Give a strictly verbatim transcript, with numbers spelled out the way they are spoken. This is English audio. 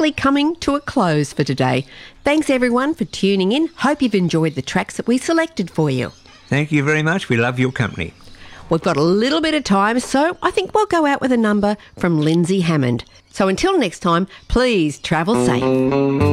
quickly coming to a close for today. Thanks everyone for tuning in. Hope you've enjoyed the tracks that we selected for you. Thank you very much. We love your company. We've got a little bit of time, so I think we'll go out with a number from Lindsay Hammond. So until next time, please travel safe.